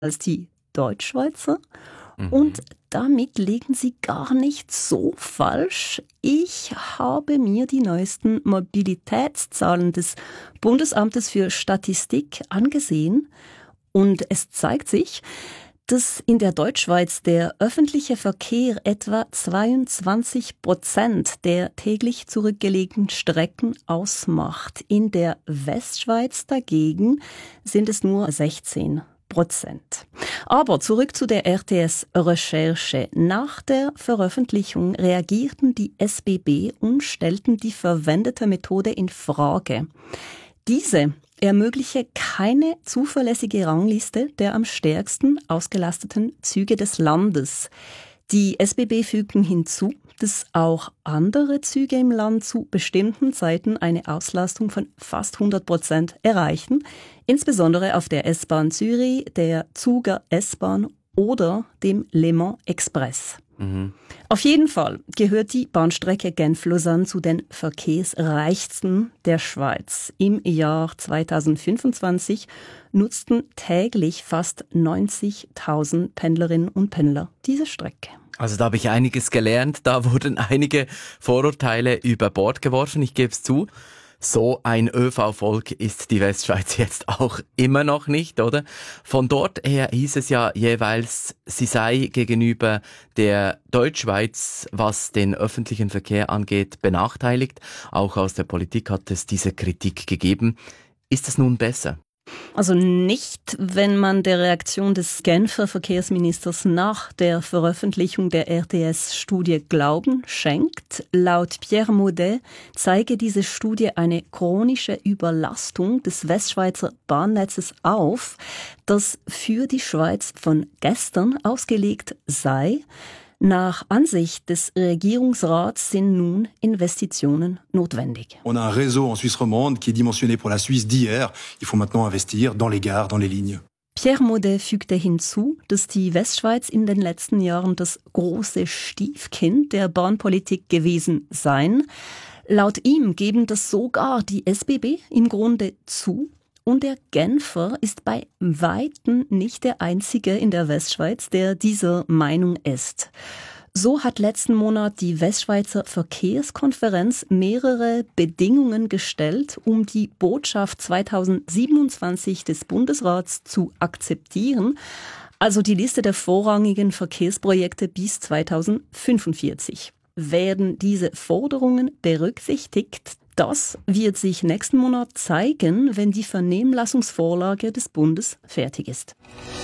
als die Deutschschweizer. Und damit liegen Sie gar nicht so falsch. Ich habe mir die neuesten Mobilitätszahlen des Bundesamtes für Statistik angesehen und es zeigt sich, dass in der Deutschschweiz der öffentliche Verkehr etwa 22% der täglich zurückgelegten Strecken ausmacht. In der Westschweiz dagegen sind es nur 16%. Aber zurück zu der RTS-Recherche. Nach der Veröffentlichung reagierten die SBB und stellten die verwendete Methode in Frage. Diese ermögliche keine zuverlässige Rangliste der am stärksten ausgelasteten Züge des Landes. Die SBB fügten hinzu, dass auch andere Züge im Land zu bestimmten Zeiten eine Auslastung von fast 100% erreichen, insbesondere auf der S-Bahn Zürich, der Zuger S-Bahn oder dem Le Mans Express. Auf jeden Fall gehört die Bahnstrecke Genf-Lausanne zu den verkehrsreichsten der Schweiz. Im Jahr 2025 nutzten täglich fast 90.000 Pendlerinnen und Pendler diese Strecke. Also da habe ich einiges gelernt, da wurden einige Vorurteile über Bord geworfen, ich gebe es zu. So ein ÖV-Volk ist die Westschweiz jetzt auch immer noch nicht, oder? Von dort her hieß es ja jeweils, sie sei gegenüber der Deutschschweiz, was den öffentlichen Verkehr angeht, benachteiligt. Auch aus der Politik hat es diese Kritik gegeben. Ist es nun besser? Also nicht, wenn man der Reaktion des Genfer Verkehrsministers nach der Veröffentlichung der RTS-Studie Glauben schenkt. Laut Pierre Maudet zeige diese Studie eine chronische Überlastung des Westschweizer Bahnnetzes auf, das für die Schweiz von gestern ausgelegt sei. Nach Ansicht des Regierungsrats sind nun Investitionen notwendig. On a un réseau en Suisse romande qui est dimensionné pour la Suisse d'hier. Il faut maintenant investir dans les gares, dans les lignes. Pierre Maudet fügte hinzu, dass die Westschweiz in den letzten Jahren das große Stiefkind der Bahnpolitik gewesen sei. Laut ihm geben das sogar die SBB im Grunde zu. Und der Genfer ist bei Weitem nicht der einzige in der Westschweiz, der dieser Meinung ist. So hat letzten Monat die Westschweizer Verkehrskonferenz mehrere Bedingungen gestellt, um die Botschaft 2027 des Bundesrats zu akzeptieren, also die Liste der vorrangigen Verkehrsprojekte bis 2045. Werden diese Forderungen berücksichtigt? Das wird sich nächsten Monat zeigen, wenn die Vernehmlassungsvorlage des Bundes fertig ist.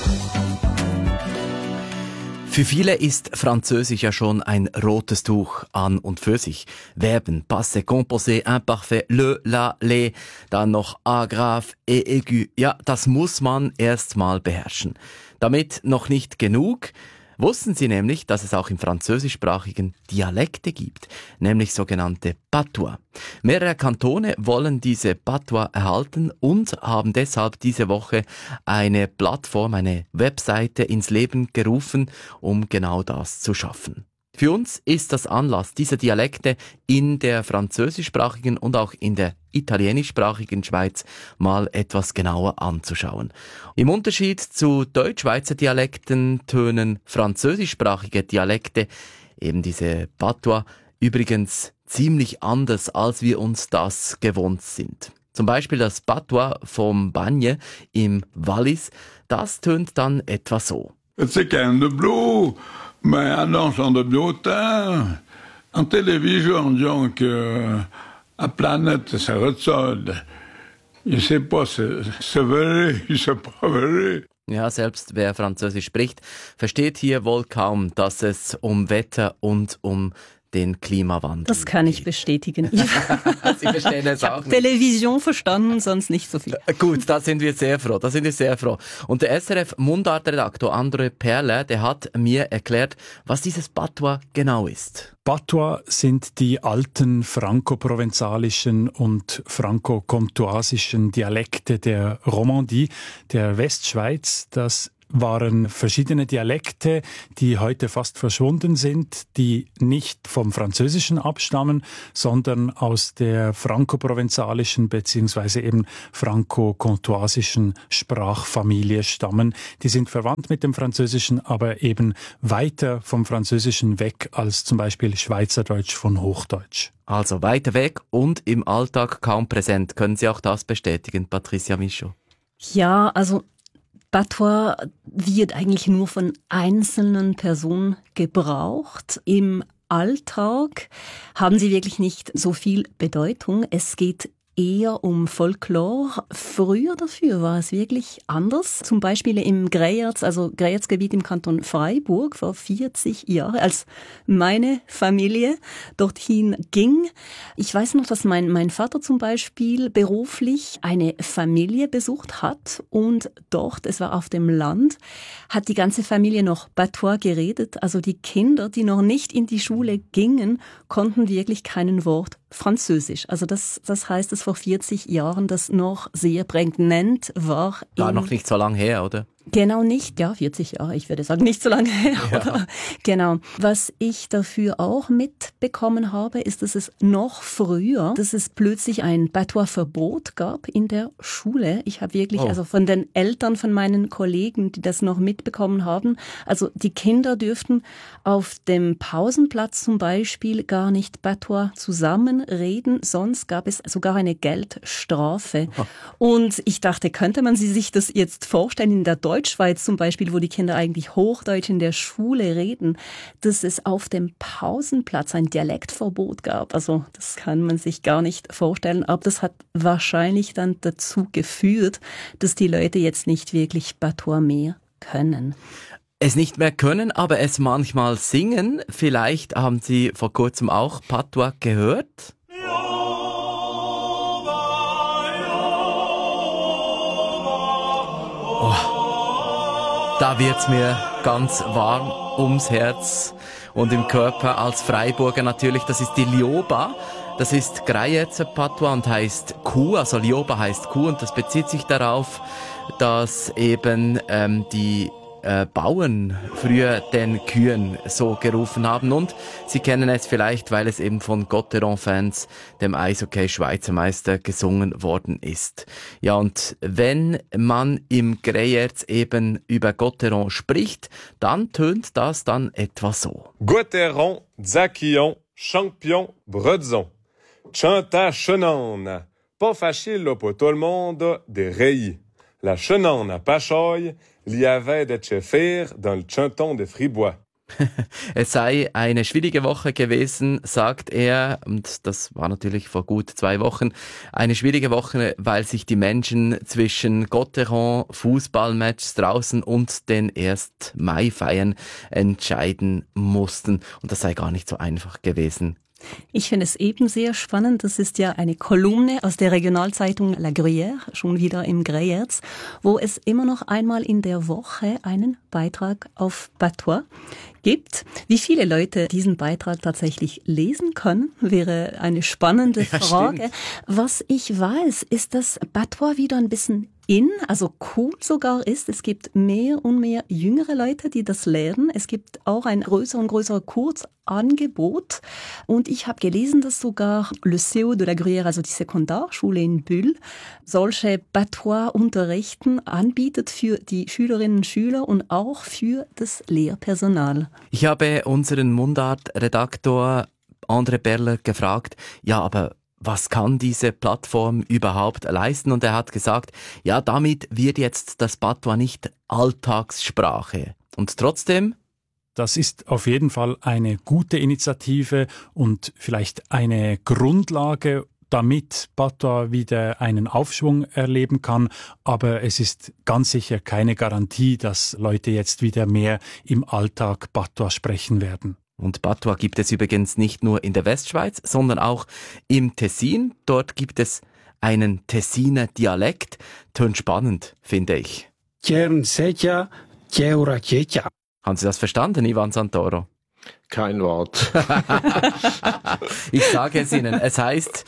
Für viele ist Französisch ja schon ein rotes Tuch an und für sich. Verben, Passé, Composé, Imparfait, le, la, les, dann noch Agraph, et aigu. Ja, das muss man erst mal beherrschen. Damit noch nicht genug. Wussten Sie nämlich, dass es auch im französischsprachigen Dialekte gibt, nämlich sogenannte Patois. Mehrere Kantone wollen diese Patois erhalten und haben deshalb diese Woche eine Plattform, eine Webseite ins Leben gerufen, um genau das zu schaffen. Für uns ist das Anlass, diese Dialekte in der französischsprachigen und auch in der italienischsprachigen Schweiz mal etwas genauer anzuschauen. Im Unterschied zu Deutschschweizer Dialekten tönen französischsprachige Dialekte, eben diese Patois, übrigens ziemlich anders, als wir uns das gewohnt sind. Zum Beispiel das Patois vom Bagne im Wallis, das tönt dann etwa so. C'est quand de bleu, mais annonce de bleutin. En télévision, donc, la planète se ressort. Je sais pas, c'est vrai, c'est pas vrai. Ja, selbst wer Französisch spricht, versteht hier wohl kaum, dass es um Wetter und um den Klimawandel. Das kann ich bestätigen. Sie verstehen es auch nicht. Television verstanden, sonst nicht so viel. Gut, da sind wir sehr froh. Und der SRF-Mundartredaktor André Perle, der hat mir erklärt, was dieses Patois genau ist. Patois sind die alten franco-provenzalischen und franco-comtoisischen Dialekte der Romandie, der Westschweiz. Das waren verschiedene Dialekte, die heute fast verschwunden sind, die nicht vom Französischen abstammen, sondern aus der frankoprovenzalischen bzw. eben franko-comtoisischen Sprachfamilie stammen. Die sind verwandt mit dem Französischen, aber eben weiter vom Französischen weg als zum Beispiel Schweizerdeutsch von Hochdeutsch. Also weiter weg und im Alltag kaum präsent. Können Sie auch das bestätigen, Patricia Michaud? Ja, also Patois wird eigentlich nur von einzelnen Personen gebraucht. Im Alltag haben sie wirklich nicht so viel Bedeutung. Es geht eher um Folklore. Früher dafür war es wirklich anders. Zum Beispiel im Greyerz, also Greyerz-Gebiet im Kanton Freiburg, vor 40 Jahren, als meine Familie dorthin ging. Ich weiß noch, dass mein Vater zum Beispiel beruflich eine Familie besucht hat und dort, es war auf dem Land, hat die ganze Familie noch Patois geredet. Also die Kinder, die noch nicht in die Schule gingen, konnten wirklich kein Wort Französisch. Also das heißt, dass vor 40 Jahren das noch sehr prägnant war. War noch nicht so lange her, oder? Genau nicht, ja, 40 Jahre, ich würde sagen, nicht so lange her. Ja. Oder? Genau. Was ich dafür auch mitbekommen habe, ist, dass es noch früher, dass es plötzlich ein Patois-Verbot gab in der Schule. Ich habe wirklich, also von den Eltern von meinen Kollegen, die das noch mitbekommen haben, also die Kinder dürften auf dem Pausenplatz zum Beispiel gar nicht Patois zusammenreden, sonst gab es sogar eine Geldstrafe. Und ich dachte, könnte man sich das jetzt vorstellen in der Deutschschweiz zum Beispiel, wo die Kinder eigentlich Hochdeutsch in der Schule reden, dass es auf dem Pausenplatz ein Dialektverbot gab. Also das kann man sich gar nicht vorstellen. Aber das hat wahrscheinlich dann dazu geführt, dass die Leute jetzt nicht wirklich Patois mehr können. Es nicht mehr können, aber es manchmal singen. Vielleicht haben Sie vor kurzem auch Patois gehört? Da wird's mir ganz warm ums Herz und im Körper als Freiburger natürlich. Das ist die Lioba. Das ist Greyerzer Patois und heißt Kuh. Also Lioba heißt Kuh und das bezieht sich darauf, dass eben die Bauern früher den Kühen so gerufen haben. Und Sie kennen es vielleicht, weil es eben von Gotteron-Fans, dem Eishockey-Schweizer Meister, gesungen worden ist. Ja, und wenn man im Greyerz eben über Gotteron spricht, dann tönt das dann etwa so. Gotteron, Zakillon, Champion, Bredzon. Chanta chenanne, pas facile pour tout le monde de reilly. La chenanne à Pachoy, l'y avait de Cheffer dans le Chanton de Fribois. Es sei eine schwierige Woche gewesen, sagt er, und das war natürlich vor gut 2 Wochen, eine schwierige Woche, weil sich die Menschen zwischen Gotteron, Fußballmatches draußen und den 1. Mai-Feiern entscheiden mussten. Und das sei gar nicht so einfach gewesen. Ich finde es eben sehr spannend. Das ist ja eine Kolumne aus der Regionalzeitung La Gruyère, schon wieder im Greyerz, wo es immer noch einmal in der Woche einen Beitrag auf Patois gibt. Wie viele Leute diesen Beitrag tatsächlich lesen können, wäre eine spannende Frage. Stimmt. Was ich weiß, ist, dass Patois wieder ein bisschen also cool sogar ist. Es gibt mehr und mehr jüngere Leute, die das lernen. Es gibt auch ein größer und größerer Kursangebot. Und ich habe gelesen, dass sogar Le CEO de la Gruyère, also die Sekundarschule in Bulle, solche Patois-Unterrichten anbietet für die Schülerinnen und Schüler und auch für das Lehrpersonal. Ich habe unseren Mundart-Redaktor André Berler gefragt, ja, aber was kann diese Plattform überhaupt leisten? Und er hat gesagt, ja, damit wird jetzt das Patois nicht Alltagssprache. Und trotzdem? Das ist auf jeden Fall eine gute Initiative und vielleicht eine Grundlage, damit Patois wieder einen Aufschwung erleben kann. Aber es ist ganz sicher keine Garantie, dass Leute jetzt wieder mehr im Alltag Patois sprechen werden. Und Patois gibt es übrigens nicht nur in der Westschweiz, sondern auch im Tessin. Dort gibt es einen Tessiner Dialekt. Tönt spannend, finde ich. Haben Sie das verstanden, Ivan Santoro? Kein Wort. Ich sage es Ihnen. Es heißt,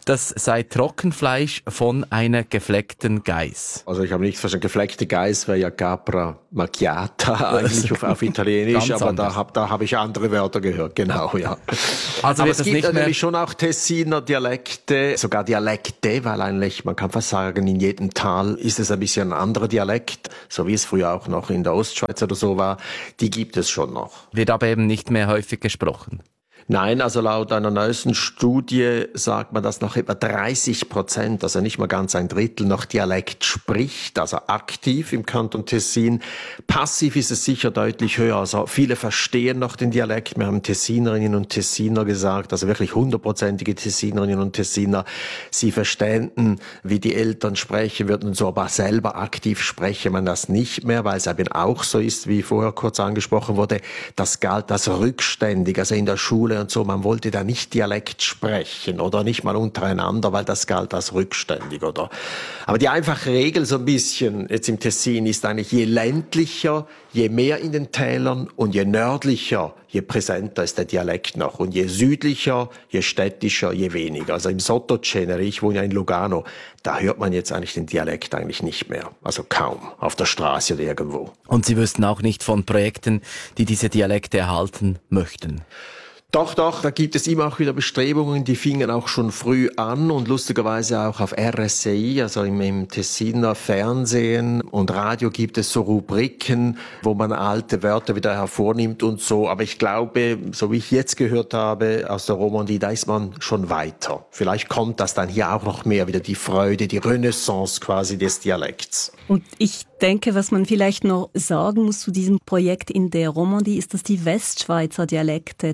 das sei Trockenfleisch von einer gefleckten Geiß. Also ich habe nicht verstanden, gefleckte Geiß wäre ja Capra Macchiata eigentlich auf Italienisch, aber da habe ich andere Wörter gehört, genau, ja. Also aber es gibt natürlich schon auch Tessiner Dialekte, sogar Dialekte, weil eigentlich, man kann fast sagen, in jedem Tal ist es ein bisschen ein anderer Dialekt, so wie es früher auch noch in der Ostschweiz oder so war, die gibt es schon noch. Wird aber eben nicht mehr häufig gesprochen. Nein, also laut einer neuesten Studie sagt man, dass noch etwa 30%, also nicht mal ganz ein Drittel, noch Dialekt spricht, also aktiv im Kanton Tessin. Passiv ist es sicher deutlich höher, also viele verstehen noch den Dialekt. Wir haben Tessinerinnen und Tessiner gesagt, also wirklich 100%ige Tessinerinnen und Tessiner, sie verständen, wie die Eltern sprechen würden und so, aber selber aktiv spreche man das nicht mehr, weil es eben auch so ist, wie vorher kurz angesprochen wurde, das galt als rückständig, also in der Schule und so, man wollte da nicht Dialekt sprechen oder nicht mal untereinander, weil das galt als rückständig, oder? Aber die einfache Regel so ein bisschen jetzt im Tessin ist eigentlich, je ländlicher, je mehr in den Tälern und je nördlicher, je präsenter ist der Dialekt noch. Und je südlicher, je städtischer, je weniger. Also im Sottocenere, ich wohne ja in Lugano, da hört man jetzt eigentlich den Dialekt eigentlich nicht mehr. Also kaum, auf der Straße oder irgendwo. Und Sie wüssten auch nicht von Projekten, die diese Dialekte erhalten möchten? Doch, da gibt es immer auch wieder Bestrebungen, die fingen auch schon früh an und lustigerweise auch auf RSCI, also im Tessiner Fernsehen und Radio gibt es so Rubriken, wo man alte Wörter wieder hervornimmt und so. Aber ich glaube, so wie ich jetzt gehört habe aus der Romandie, da ist man schon weiter. Vielleicht kommt das dann hier auch noch mehr, wieder die Freude, die Renaissance quasi des Dialekts. Und ich denke, was man vielleicht noch sagen muss zu diesem Projekt in der Romandie, ist, dass die Westschweizer Dialekte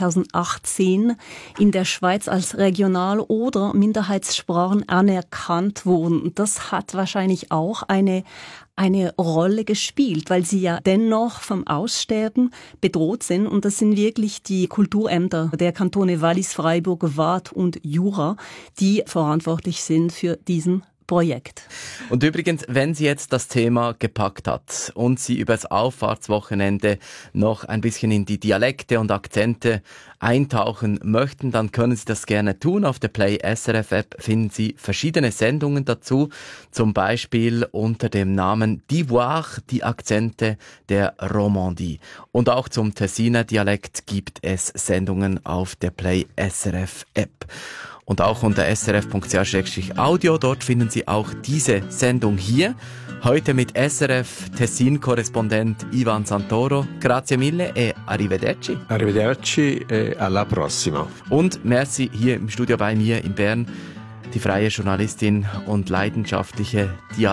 2018 in der Schweiz als Regional- oder Minderheitssprachen anerkannt wurden. Und das hat wahrscheinlich auch eine Rolle gespielt, weil sie ja dennoch vom Aussterben bedroht sind. Und das sind wirklich die Kulturämter der Kantone Wallis, Freiburg, Waadt und Jura, die verantwortlich sind für diesen Projekt. Und übrigens, wenn Sie jetzt das Thema gepackt hat und Sie übers Auffahrtswochenende noch ein bisschen in die Dialekte und Akzente eintauchen möchten, dann können Sie das gerne tun. Auf der Play SRF App finden Sie verschiedene Sendungen dazu, zum Beispiel unter dem Namen d'Ivoire, die Akzente der Romandie. Und auch zum Tessiner Dialekt gibt es Sendungen auf der Play SRF App. Und auch unter srf.ch/audio, dort finden Sie auch diese Sendung hier. Heute mit SRF Tessin-Korrespondent Ivan Santoro. Grazie mille e arrivederci. Arrivederci e alla prossima. Und merci hier im Studio bei mir in Bern, die freie Journalistin und leidenschaftliche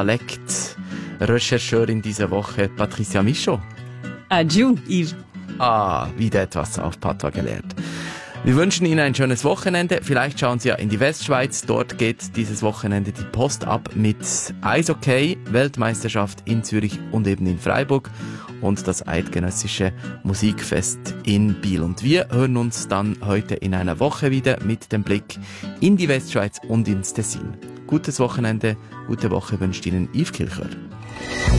Dialekt-Rechercheurin dieser Woche, Patricia Michaud. Adieu, Yves. Wieder etwas auf Patois gelernt. Wir wünschen Ihnen ein schönes Wochenende. Vielleicht schauen Sie ja in die Westschweiz. Dort geht dieses Wochenende die Post ab mit Eishockey, Weltmeisterschaft in Zürich und eben in Freiburg und das eidgenössische Musikfest in Biel. Und wir hören uns dann heute in einer Woche wieder mit dem Blick in die Westschweiz und ins Tessin. Gutes Wochenende, gute Woche wünscht Ihnen Yves Kilcher.